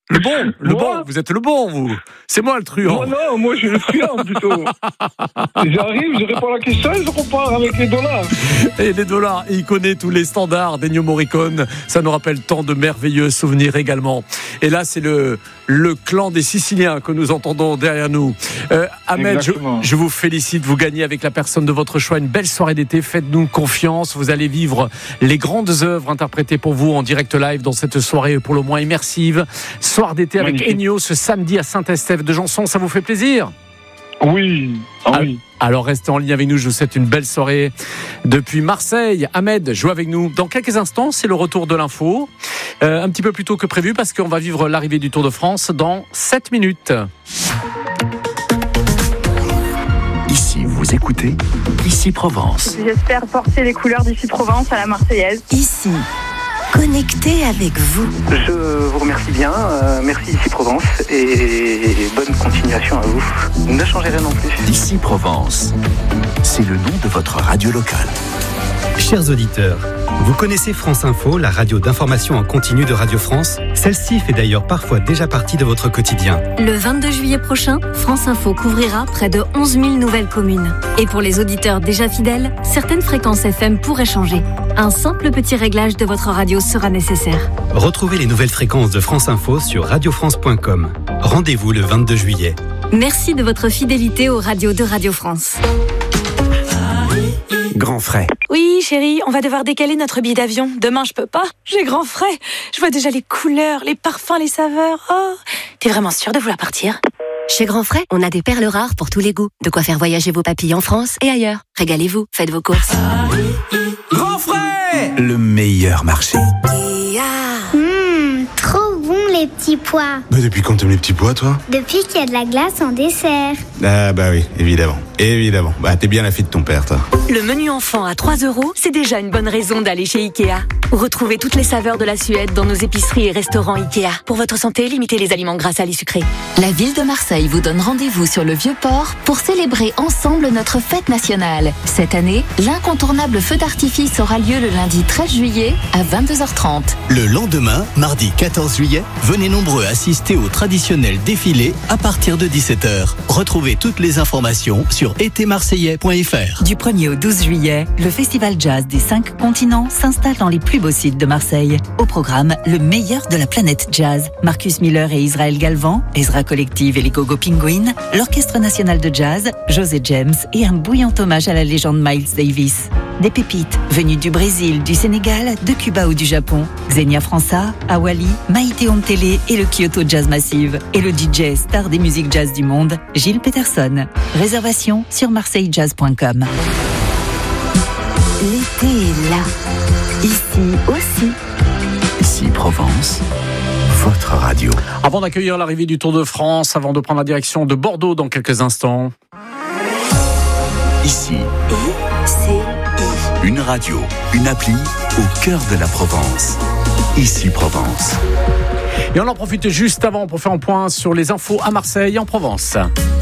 Le bon, vous êtes le bon, vous. C'est moi le truand. Non, moi je suis le truand plutôt. J'arrive, je réponds à la question et je repars avec les dollars. Et les dollars, il connaît tous les standards d'Ennio Morricone. Ça nous rappelle tant de merveilleux souvenirs également. Et là, c'est le clan des Siciliens que nous entendons derrière nous. Ahmed, je vous félicite. Vous gagnez avec la personne de votre choix une belle soirée d'été. Faites-nous confiance. Vous allez vivre les grandes œuvres interprétées pour vous en direct live dans cette soirée pour le moins immersive. Soir d'été avec Ennio ce samedi à Saint-Estève de Janson. Ça vous fait plaisir ? Oui. Oui. Alors restez en ligne avec nous, je vous souhaite une belle soirée depuis Marseille. Ahmed, joue avec nous. Dans quelques instants, c'est le retour de l'info. Un petit peu plus tôt que prévu parce qu'on va vivre l'arrivée du Tour de France dans 7 minutes. Ici, vous écoutez Ici Provence. J'espère porter les couleurs d'Ici Provence à la Marseillaise. Ici, connecté avec vous. Je vous remercie bien, merci Ici Provence et bonne continuation à vous. Ne changez rien non plus. Ici Provence, c'est le nom de votre radio locale. Chers auditeurs, vous connaissez France Info, la radio d'information en continu de Radio France ? Celle-ci fait d'ailleurs parfois déjà partie de votre quotidien. Le 22 juillet prochain, France Info couvrira près de 11 000 nouvelles communes. Et pour les auditeurs déjà fidèles, certaines fréquences FM pourraient changer. Un simple petit réglage de votre radio sera nécessaire. Retrouvez les nouvelles fréquences de France Info sur radiofrance.com. Rendez-vous le 22 juillet. Merci de votre fidélité aux radios de Radio France. Grand frais. Oui, chérie, on va devoir décaler notre billet d'avion. Demain, je peux pas. J'ai grand frais. Je vois déjà les couleurs, les parfums, les saveurs. Oh, t'es vraiment sûre de vouloir partir ? Chez Grand Frais, on a des perles rares pour tous les goûts. De quoi faire voyager vos papilles en France et ailleurs. Régalez-vous, faites vos courses. Grand frais, le meilleur marché. Trop bon les petits pois. Bah depuis quand t'aimes les petits pois, toi ? Depuis qu'il y a de la glace en dessert. Ah bah oui, évidemment. Bah t'es bien la fille de ton père, toi. Le menu enfant à 3 €, c'est déjà une bonne raison d'aller chez Ikea. Retrouvez toutes les saveurs de la Suède dans nos épiceries et restaurants Ikea. Pour votre santé, limitez les aliments gras, salés, sucrés. La ville de Marseille vous donne rendez-vous sur le Vieux-Port pour célébrer ensemble notre fête nationale. Cette année, l'incontournable feu d'artifice aura lieu le lundi 13 juillet à 22h30. Le lendemain, mardi 14 juillet, venez nombreux assister au traditionnel défilé à partir de 17h. Retrouvez toutes les informations sur etémarseillais.fr. Du 1er au 12 juillet, le Festival Jazz des 5 continents s'installe dans les plus beaux sites de Marseille. Au programme, le meilleur de la planète jazz. Marcus Miller et Israël Galvan, Ezra Collective et les Gogo Penguins, l'Orchestre National de Jazz, José James et un bouillant hommage à la légende Miles Davis. Des pépites venues du Brésil, du Sénégal, de Cuba ou du Japon. Xenia França, Awali, Maïté Omtele et le Kyoto Jazz Massive. Et le DJ star des musiques jazz du monde, Gilles Peterson. Réservation sur marseillejazz.com. L'été est là. Ici aussi. Ici Provence, votre radio. Avant d'accueillir l'arrivée du Tour de France, avant de prendre la direction de Bordeaux dans quelques instants. Ici. Une radio, une appli au cœur de la Provence. Ici Provence. Et on en profite juste avant pour faire un point sur les infos à Marseille et en Provence.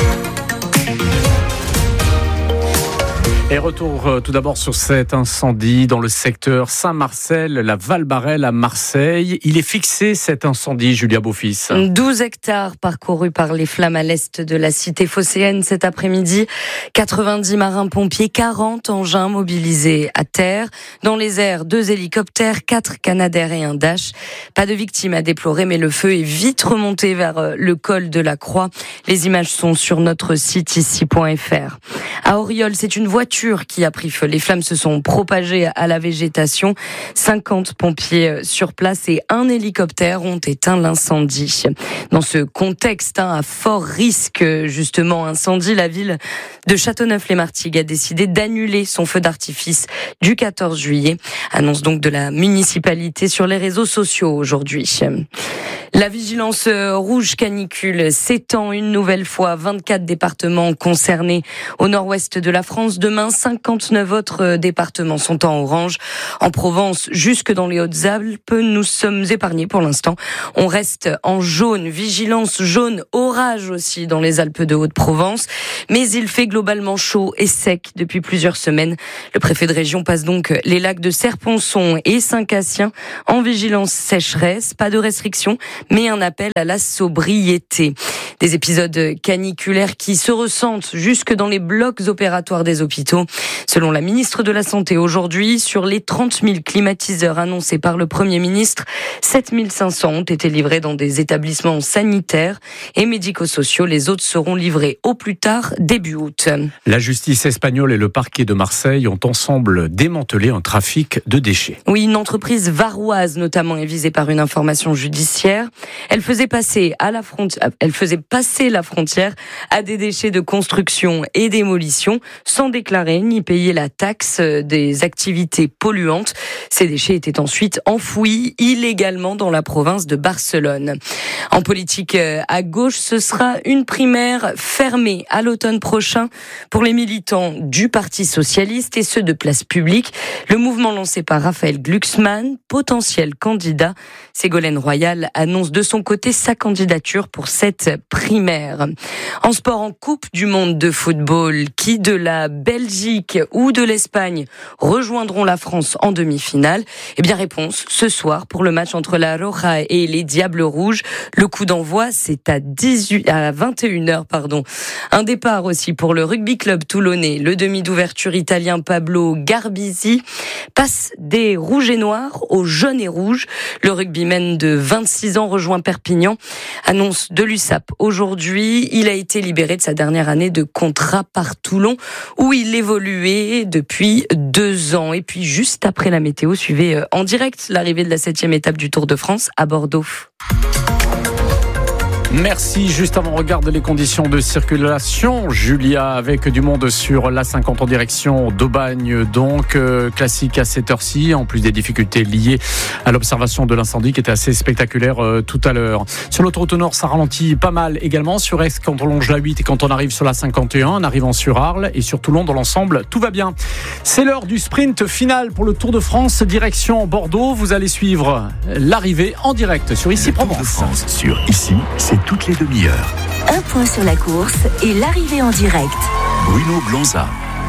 Et retour tout d'abord sur cet incendie dans le secteur Saint-Marcel, la Val-Barel à Marseille. Il est fixé cet incendie, Julia Beaufils. 12 hectares parcourus par les flammes à l'est de la cité phocéenne cet après-midi. 90 marins-pompiers, 40 engins mobilisés à terre. Dans les airs, 2 hélicoptères, 4 Canadair et un Dash. Pas de victimes à déplorer, mais le feu est vite remonté vers le col de la Croix. Les images sont sur notre site ici.fr. À Auriol, c'est une voiture qui a pris feu. Les flammes se sont propagées à la végétation. 50 pompiers sur place et un hélicoptère ont éteint l'incendie. Dans ce contexte, à fort risque justement incendie, la ville de Châteauneuf-les-Martigues a décidé d'annuler son feu d'artifice du 14 juillet. Annonce donc de la municipalité sur les réseaux sociaux aujourd'hui. La vigilance rouge canicule s'étend une nouvelle fois. 24 départements concernés au nord-ouest de la France. Demain, 59 autres départements sont en orange. En Provence, jusque dans les Hautes-Alpes, nous sommes épargnés pour l'instant. On reste en jaune, vigilance jaune, orage aussi dans les Alpes de Haute-Provence. Mais il fait globalement chaud et sec depuis plusieurs semaines. Le préfet de région passe donc les lacs de Serponçon et Saint-Cassien en vigilance sécheresse. Pas de restrictions, mais un appel à la sobriété. Des épisodes caniculaires qui se ressentent jusque dans les blocs opératoires des hôpitaux. Selon la ministre de la Santé aujourd'hui, sur les 30 000 climatiseurs annoncés par le Premier ministre, 7 500 ont été livrés dans des établissements sanitaires et médico-sociaux. Les autres seront livrés au plus tard début août. La justice espagnole et le parquet de Marseille ont ensemble démantelé un trafic de déchets. Oui, une entreprise varoise notamment est visée par une information judiciaire. Elle faisait passer la frontière à des déchets de construction et démolition sans déclarer ni payer la taxe des activités polluantes. Ces déchets étaient ensuite enfouis illégalement dans la province de Barcelone. En politique à gauche, ce sera une primaire fermée à l'automne prochain pour les militants du Parti socialiste et ceux de Place Publique. Le mouvement lancé par Raphaël Glucksmann, potentiel candidat. Ségolène Royal annonce de son côté sa candidature pour cette primaire. En sport, en Coupe du Monde de football, qui de la Belgique ou de l'Espagne rejoindront la France en demi-finale? Eh bien, réponse ce soir pour le match entre la Roja et les Diables Rouges. Le coup d'envoi, c'est à 21h, Un départ aussi pour le rugby club toulonnais. Le demi d'ouverture italien Pablo Garbisi passe des rouges et noirs aux jaunes et rouges. Le rugbyman de 26 ans rejoint Perpignan. Annonce de l'USAP aujourd'hui. Il a été libéré de sa dernière année de contrat par Toulon où il évoluait depuis 2 ans. Et puis juste après la météo, suivez en direct l'arrivée de la 7e étape du Tour de France à Bordeaux. Merci. Juste avant, on regarde les conditions de circulation. Julia, avec du monde sur l'A50 en direction d'Aubagne. Donc, classique à cette heure-ci, en plus des difficultés liées à l'observation de l'incendie qui était assez spectaculaire tout à l'heure. Sur l'autoroute nord, ça ralentit pas mal également. Sur Aix, quand on longe la 8 et quand on arrive sur la 51, en arrivant sur Arles et sur Toulon, dans l'ensemble, tout va bien. C'est l'heure du sprint final pour le Tour de France, direction Bordeaux. Vous allez suivre l'arrivée en direct sur Ici Provence. Tour de France sur Ici, c'est toutes les demi-heures. Un point sur la course et l'arrivée en direct. Bruno Blanza.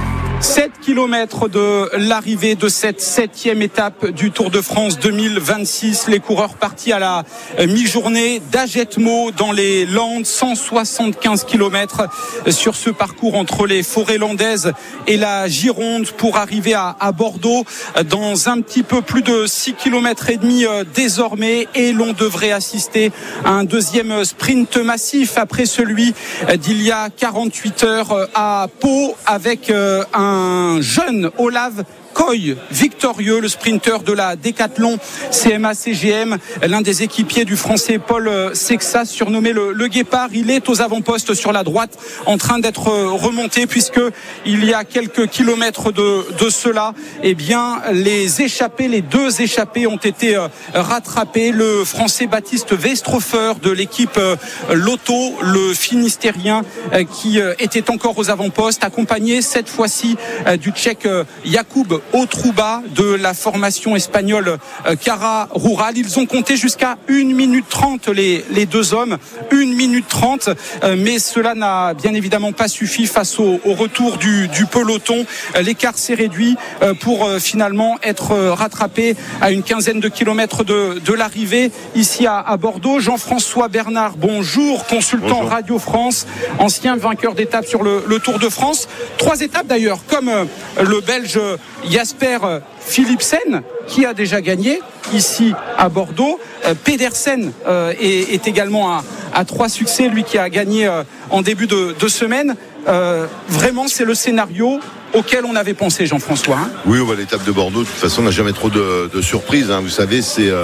7 km de l'arrivée de cette 7e étape du Tour de France 2026. Les coureurs partis à la mi-journée d'Agetmo dans les Landes. 175 km sur ce parcours entre les forêts landaises et la Gironde pour arriver à Bordeaux dans un petit peu plus de 6 km et demi désormais. Et l'on devrait assister à un deuxième sprint massif après celui d'il y a 48 heures à Pau avec un jeune Olav Koy, victorieux, le sprinter de la Décathlon CMA-CGM, l'un des équipiers du français Paul Sexas, surnommé le Guépard. Il est aux avant-postes sur la droite, en train d'être remonté, puisque il y a quelques kilomètres de cela, eh bien, les deux échappés ont été rattrapés. Le français Baptiste Westrhofer de l'équipe Lotto, le Finistérien, qui était encore aux avant-postes, accompagné cette fois-ci du Tchèque Jakub Otruba de la formation espagnole Cara Rural. Ils ont compté jusqu'à 1 minute 30 les deux hommes, 1 minute 30, mais cela n'a bien évidemment pas suffi face au retour du peloton. L'écart s'est réduit pour finalement être rattrapé à une quinzaine de kilomètres de l'arrivée ici à Bordeaux. Jean-François Bernard, bonjour, consultant bonjour. Radio France, ancien vainqueur d'étape sur le Tour de France. 3 étapes d'ailleurs, comme le Belge Jasper Philipsen qui a déjà gagné ici à Bordeaux. Pedersen est également à 3 succès, lui qui a gagné en début de semaine. Vraiment, c'est le scénario auquel on avait pensé, Jean-François. Oui, l'étape de Bordeaux, de toute façon, n'a jamais trop de surprises. Vous savez,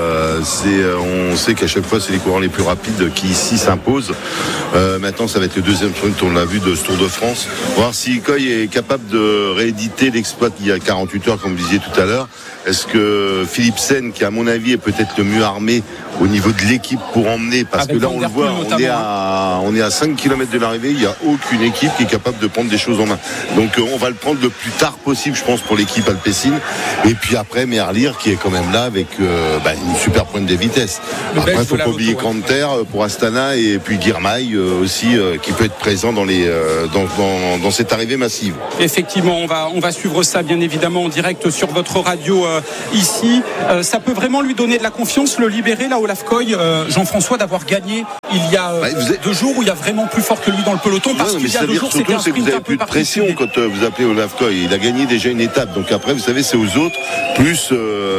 on sait qu'à chaque fois, c'est les coureurs les plus rapides qui ici s'imposent. Maintenant, ça va être le deuxième sprint, on l'a vu, de ce Tour de France. On va voir si Koy est capable de rééditer l'exploit il y a 48 heures, comme vous disiez tout à l'heure. Est-ce que Philipsen, qui à mon avis est peut-être le mieux armé au niveau de l'équipe pour emmener, parce que là on le voit, on est à 5 km de l'arrivée, il n'y a aucune équipe qui est capable de prendre des choses en main. Donc on va le prendre le plus tard possible, je pense, pour l'équipe alpecin. Et puis après Merlier qui est quand même là avec une super pointe de vitesse. Après il ne faut pas oublier Canter pour Astana, et puis Girmay aussi qui peut être présent dans cette arrivée massive. Effectivement, on va suivre ça bien évidemment en direct sur votre radio ici. Ça peut vraiment lui donner de la confiance, le libérer là, Olaf Koy, Jean-François, d'avoir gagné il y a 2 jours où il y a vraiment plus fort que lui dans le peloton, parce qu'il y a 2 jours c'était un sprint vous avez plus de pression quand vous appelez Olaf Koy. Il a gagné déjà une étape, donc après vous savez c'est aux autres plus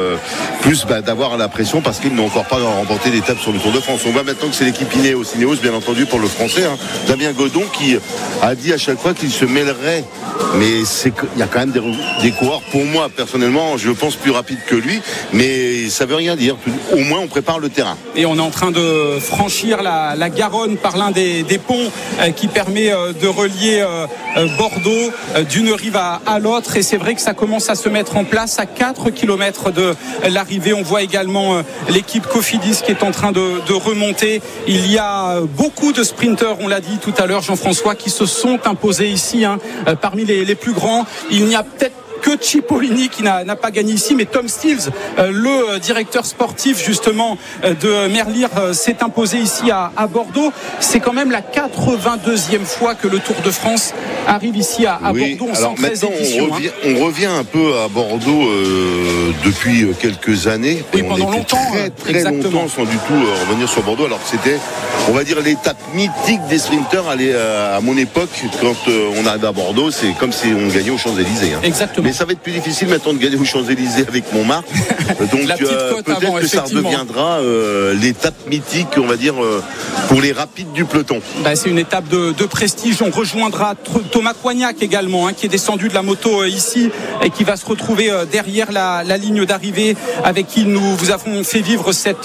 d'avoir la pression parce qu'ils n'ont encore pas remporté d'étape sur le Tour de France. On voit maintenant que c'est l'équipe Ineos bien entendu pour le français, Damien Godon qui a dit à chaque fois qu'il se mêlerait, mais il y a quand même des coureurs, pour moi personnellement je pense plus rapides que lui, mais ça veut rien dire, au moins on prépare le terrain. Et on est en train de franchir la Garonne par l'un des ponts qui permet de relier Bordeaux d'une rive à l'autre, et c'est vrai que ça commence à se mettre en place à 4 km de l'arrivée. On voit également l'équipe Cofidis qui est en train de remonter. Il y a beaucoup de sprinteurs, on l'a dit tout à l'heure, Jean-François, qui se sont imposés ici, parmi les plus grands. Il n'y a peut-être que Cipollini qui n'a pas gagné ici, mais Tom Stills, le directeur sportif justement de Merlier, s'est imposé ici à Bordeaux. C'est quand même la 82e fois que le Tour de France arrive ici à Bordeaux. Alors maintenant on revient un peu à Bordeaux depuis quelques années. Oui, pendant longtemps. Très longtemps sans du tout revenir sur Bordeaux, alors que c'était, on va dire, l'étape mythique des sprinteurs. À mon époque, quand on arrive à Bordeaux, c'est comme si on gagnait aux Champs-Élysées. Exactement. Mais ça va être plus difficile maintenant de gagner aux Champs-Élysées avec Montmartre. Donc peut-être que ça redeviendra l'étape mythique, on va dire, pour les rapides du peloton. C'est une étape de prestige. On rejoindra Thomas Coignac également, qui est descendu de la moto ici et qui va se retrouver derrière la ligne d'arrivée, avec qui nous vous avons fait vivre cette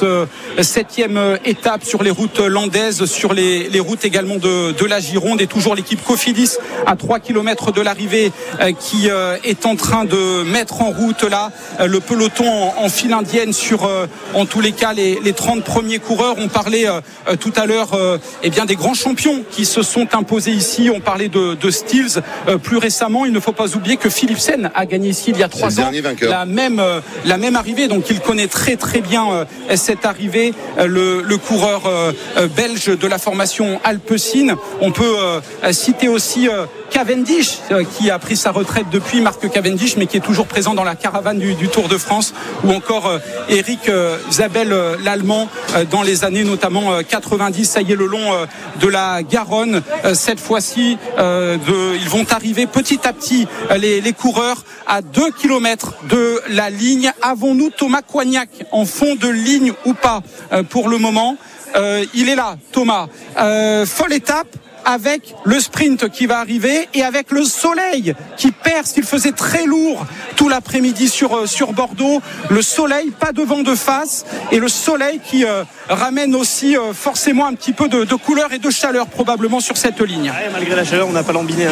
7e étape sur les routes landaises, sur les routes également de la Gironde, et toujours l'équipe Cofidis à 3 km de l'arrivée qui est en train de mettre en route là le peloton en file indienne sur en tous les cas les 30 premiers coureurs. On parlait tout à l'heure des grands champions qui se sont imposés ici. On parlait de Stills plus récemment. Il ne faut pas oublier que Philipsen a gagné ici il y a 3 ans la même arrivée, donc il connaît très très bien cette arrivée, le coureur belge de la formation Alpecin. On peut citer aussi Cavendish qui a pris sa retraite depuis, Marc Cavendish, mais qui est toujours présent dans la caravane du Tour de France, ou encore Eric Zabel, l'Allemand, dans les années notamment 90. Ça y est, le long de la Garonne, cette fois-ci ils vont arriver petit à petit les coureurs à 2 km de la ligne. Avons-nous Thomas Coignac en fond de ligne ou pas pour le moment? Il est là, Thomas. Folle étape, avec le sprint qui va arriver et avec le soleil qui perce. Il faisait très lourd tout l'après-midi sur Bordeaux. Le soleil, pas de vent de face, et le soleil qui ramène aussi forcément un petit peu de couleur et de chaleur probablement sur cette ligne. Ouais, malgré la chaleur, on n'a pas lambiné,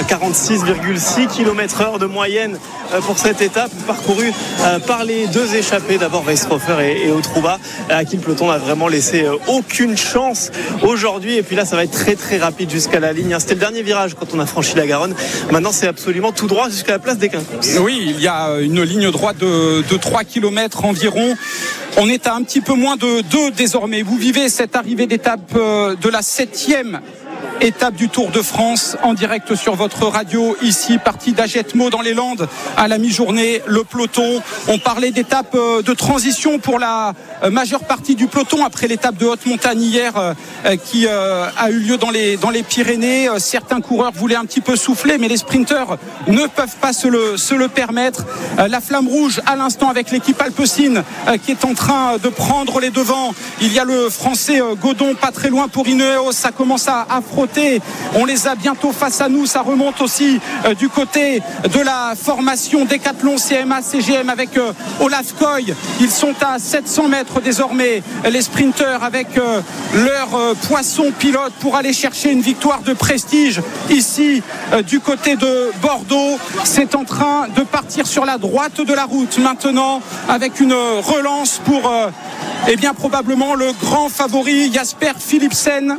46,6 km/h de moyenne pour cette étape parcourue par les 2 échappés, d'abord Weishofer et Autrouba, à qui le peloton n'a vraiment laissé aucune chance aujourd'hui. Et puis là, ça va être très très rapide jusqu'à la ligne. C'était le dernier virage quand on a franchi la Garonne. Maintenant, c'est absolument tout droit jusqu'à la place des Quinconces. Oui, il y a une ligne droite de 3 km environ. On est à un petit peu moins de 2 désormais. Vous vivez cette arrivée d'étape de la 7e étape du Tour de France en direct sur votre radio, ici, partie d'Agetmo dans les Landes à la mi-journée. Le peloton, on parlait d'étape de transition pour la majeure partie du peloton après l'étape de haute montagne hier qui a eu lieu dans les Pyrénées. Certains coureurs voulaient un petit peu souffler, mais les sprinteurs ne peuvent pas se le permettre. La flamme rouge à l'instant avec l'équipe Alpecin qui est en train de prendre les devants. Il y a le français Godon pas très loin pour Ineos. Ça commence à frotter. On les a bientôt face à nous. Ça remonte aussi du côté de la formation Décathlon CMA CGM avec Olaf Koy. Ils sont à 700 mètres désormais, les sprinteurs, avec leur poisson pilote pour aller chercher une victoire de prestige ici du côté de Bordeaux. C'est en train de partir sur la droite de la route maintenant, avec une relance pour probablement le grand favori Jasper Philipsen,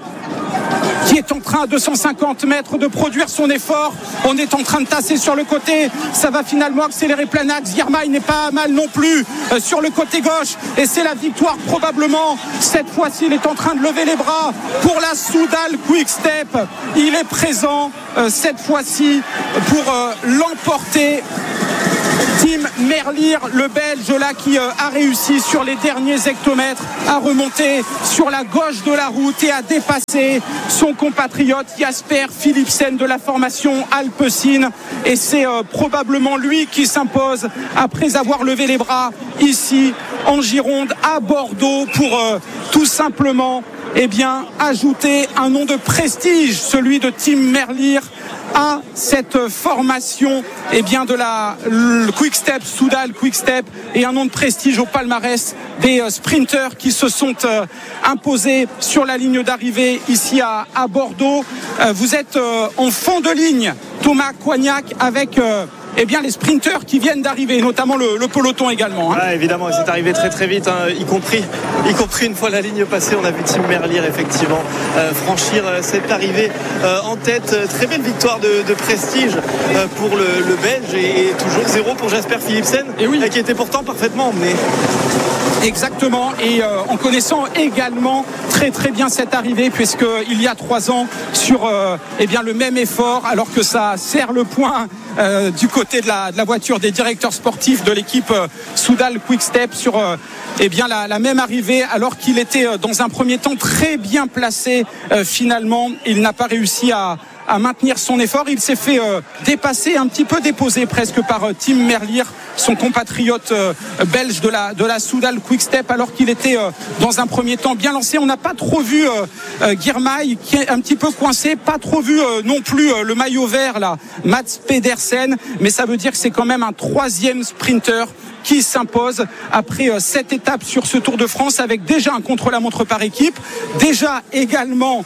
qui est en train à 250 mètres de produire son effort. On est en train de tasser sur le côté. Ça va finalement accélérer plein axe. Girmay n'est pas mal non plus sur le côté gauche. Et c'est la victoire probablement. Cette fois-ci, il est en train de lever les bras pour la Soudal Quick Step. Il est présent cette fois-ci pour l'emporter Tim Merlier, le Belge là qui a réussi sur les derniers hectomètres à remonter sur la gauche de la route et à dépasser son compatriote Jasper Philipsen de la formation Alpecin. Et c'est probablement lui qui s'impose après avoir levé les bras ici en Gironde, à Bordeaux, pour tout simplement ajouter un nom de prestige, celui de Tim Merlier, à cette formation de la Quick Step, Soudal Quick Step, et un nom de prestige au palmarès des sprinters qui se sont imposés sur la ligne d'arrivée ici à Bordeaux. Vous êtes en fond de ligne, Thomas Coignac, avec les sprinters qui viennent d'arriver, notamment le peloton également. Évidemment, c'est arrivé très très vite, y compris une fois la ligne passée. On a vu Tim Merlier effectivement franchir cette arrivée en tête. Très belle victoire de prestige pour le Belge, et toujours 0 pour Jasper Philipsen, qui était pourtant parfaitement emmené. Exactement, et en connaissant également très très bien cette arrivée, puisqu'il y a 3 ans sur le même effort, alors que ça serre le poing du côté de la voiture des directeurs sportifs de l'équipe Soudal Quick Step sur la même arrivée, alors qu'il était dans un premier temps très bien placé. Finalement, il n'a pas réussi à maintenir son effort. Il s'est fait dépasser, un petit peu déposé presque par Tim Merlier, son compatriote belge de la Soudal Quick Step, alors qu'il était dans un premier temps bien lancé. On n'a pas trop vu Girmay, qui est un petit peu coincé, pas trop vu non plus le maillot vert là, Mats Pedersen, mais ça veut dire que c'est quand même un 3e sprinter qui s'impose après 7 étapes sur ce Tour de France, avec déjà un contre-la-montre par équipe, déjà également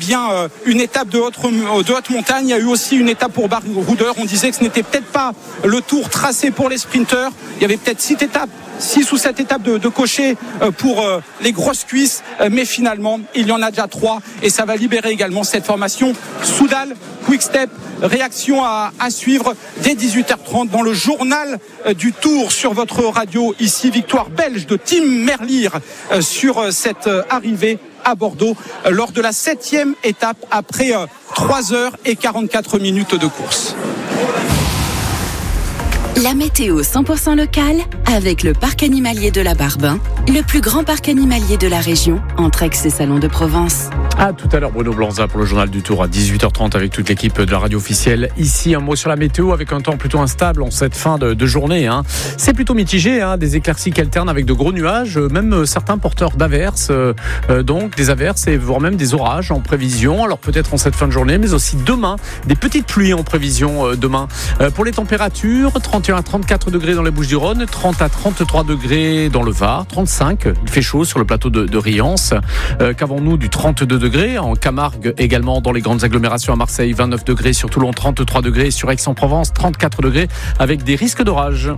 une étape de haute montagne. Il y a eu aussi une étape pour baroudeur. On disait que ce n'était peut-être pas le tour tracé pour les sprinteurs. Il y avait peut-être 6 ou 7 étapes de cocher pour les grosses cuisses, mais finalement il y en a déjà 3, et ça va libérer également cette formation Soudal Quick Step. Réaction à suivre dès 18h30 dans le journal du Tour sur votre radio. Ici, victoire belge de Tim Merlier sur cette arrivée à Bordeaux lors de la 7e étape après 3h44 de course. La météo 100% locale avec le parc animalier de la Barbin, le plus grand parc animalier de la région, entre Aix et Salon de Provence. À tout à l'heure, Bruno Blanza pour le journal du Tour à 18h30 avec toute l'équipe de la radio officielle. Ici, un mot sur la météo avec un temps plutôt instable en cette fin de journée. C'est plutôt mitigé, des éclaircies qui alternent avec de gros nuages, même certains porteurs d'averses, donc des averses et voire même des orages en prévision. Alors peut-être en cette fin de journée, mais aussi demain, des petites pluies en prévision demain. Pour les températures, 31 à 34 degrés dans les Bouches-du-Rhône, 30 à 33 degrés dans le Var, 35, il fait chaud sur le plateau de Riance. Qu'avons-nous du 32 degrés en Camargue, également dans les grandes agglomérations à Marseille, 29 degrés sur Toulon, 33 degrés sur Aix-en-Provence, 34 degrés avec des risques d'orage.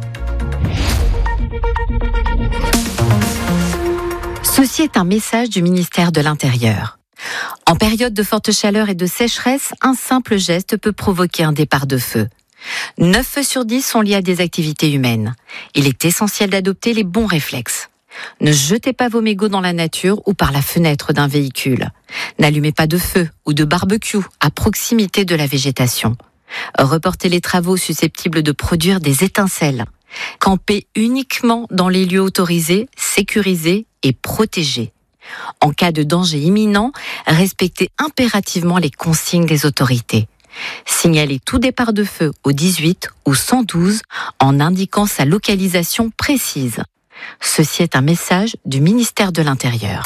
Ceci est un message du ministère de l'Intérieur. En période de forte chaleur et de sécheresse, un simple geste peut provoquer un départ de feu. 9 feux sur 10 sont liés à des activités humaines. Il est essentiel d'adopter les bons réflexes. Ne jetez pas vos mégots dans la nature ou par la fenêtre d'un véhicule. N'allumez pas de feu ou de barbecue à proximité de la végétation. Reportez les travaux susceptibles de produire des étincelles. Campez uniquement dans les lieux autorisés, sécurisés et protégés. En cas de danger imminent, respectez impérativement les consignes des autorités. Signalez tout départ de feu au 18 ou 112 en indiquant sa localisation précise. Ceci est un message du ministère de l'Intérieur.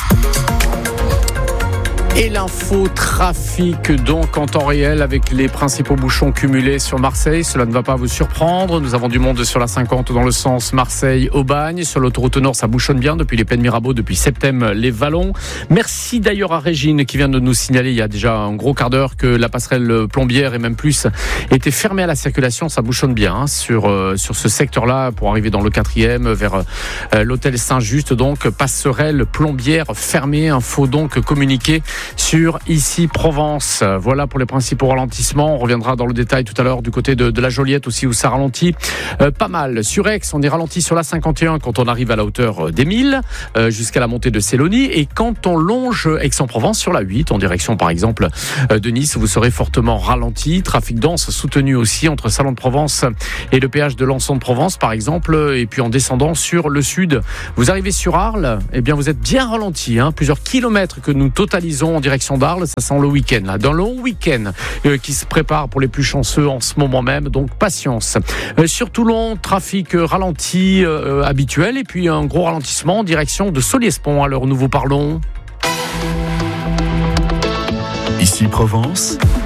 Et l'info trafic donc en temps réel avec les principaux bouchons cumulés sur Marseille. Cela ne va pas vous surprendre. Nous avons du monde sur la 50 dans le sens Marseille-Aubagne. Sur l'autoroute Nord, ça bouchonne bien depuis les Pennes Mirabeau, depuis Septem-les-Vallons. Merci d'ailleurs à Régine qui vient de nous signaler il y a déjà un gros quart d'heure que la passerelle Plombières et même plus était fermée à la circulation. Ça bouchonne bien sur ce secteur-là pour arriver dans le 4e vers l'hôtel Saint-Just. Donc passerelle Plombières fermée. Info donc communiquée sur Ici Provence. Voilà pour les principaux ralentissements. On reviendra dans le détail tout à l'heure du côté de la Joliette aussi où ça ralentit pas mal. Sur Aix, on est ralenti sur la 51 quand on arrive à la hauteur d'Émile jusqu'à la montée de Sélonie, et quand on longe Aix-en-Provence sur la 8 en direction par exemple de Nice, vous serez fortement ralenti. Trafic dense soutenu aussi entre Salon de Provence et le péage de Lançon de Provence par exemple, et puis en descendant sur le sud, vous arrivez sur Arles, eh bien vous êtes bien ralenti, plusieurs kilomètres que nous totalisons en direction d'Arles. Ça sent le week-end là, d'un long week-end qui se prépare pour les plus chanceux en ce moment même, donc patience. Sur Toulon, trafic ralenti habituel, et puis un gros ralentissement en direction de Solliès-Pont à l'heure où nous vous parlons. Ici Provence,